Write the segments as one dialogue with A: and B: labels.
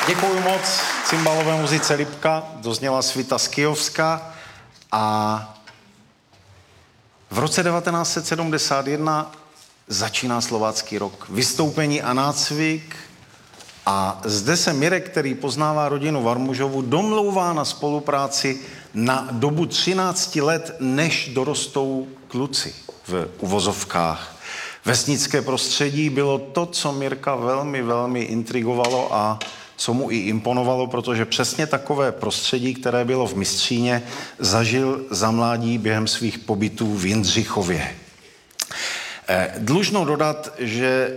A: Děkuju moc cymbalové muzice Lipka, dozněla svita z Kyjovska a v roce 1971 začíná slovácký rok. Vystoupení a nácvik a zde se Mirek, který poznává rodinu Varmužovu, domlouvá na spolupráci na dobu 13 let, než dorostou kluci v uvozovkách. Vesnické prostředí bylo to, co Mirka velmi, velmi intrigovalo a co mu i imponovalo, protože přesně takové prostředí, které bylo v Mystříně, zažil za mládí během svých pobytů v Jindřichově. Dlužno dodat, že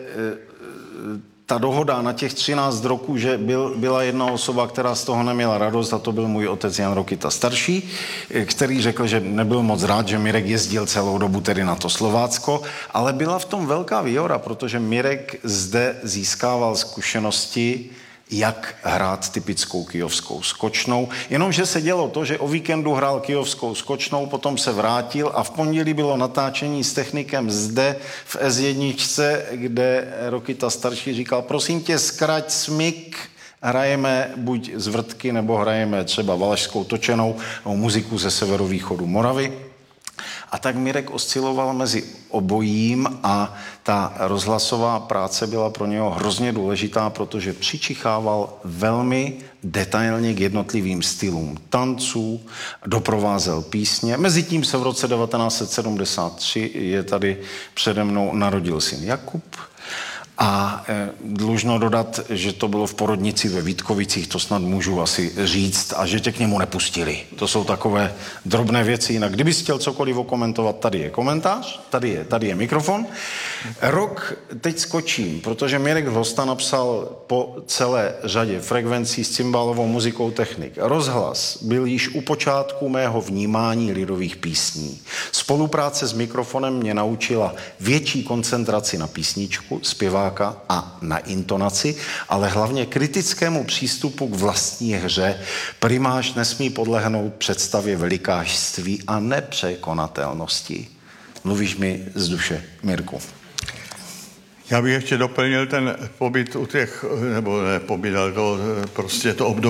A: ta dohoda na těch 13 roků, že byla jedna osoba, která z toho neměla radost, a to byl můj otec Jan Rokita starší, který řekl, že nebyl moc rád, že Mirek jezdil celou dobu tedy na to Slovácko, ale byla v tom velká výhoda, protože Mirek zde získával zkušenosti, jak hrát typickou kyjovskou skočnou. Jenomže se dělo to, že o víkendu hrál kyjovskou skočnou, potom se vrátil a v pondělí bylo natáčení s technikem zde v S1, kde Rokita starší říkal, prosím tě, zkrať smyk, hrajeme buď z vrtky, nebo hrajeme třeba valašskou točenou muziku ze severovýchodu Moravy. A tak Mirek osciloval mezi obojím a ta rozhlasová práce byla pro něho hrozně důležitá, protože přičichával velmi detailně k jednotlivým stylům tanců, doprovázel písně. Mezitím se v roce 1973 je tady přede mnou narodil syn Jakub. A dlužno dodat, že to bylo v porodnici ve Vítkovicích, to snad můžu asi říct, a že tě k němu nepustili. To jsou takové drobné věci, jinak kdybys chtěl cokoliv okomentovat, tady je komentář, tady je mikrofon. Rok teď skočím, protože Mirek Hlosta napsal po celé řadě frekvencí s cymbálovou muzikou technik. Rozhlas byl již u počátku mého vnímání lidových písní. Spolupráce s mikrofonem mě naučila větší koncentraci na písničku, zpěváka a na intonaci, ale hlavně kritickému přístupu k vlastní hře. Primář nesmí podlehnout představě velikářství a nepřekonatelnosti. Mluvíš mi z duše, Mirku.
B: Já bych ještě doplnil ten pobyt u těch, nebo ne pobyt, ale to prostě to období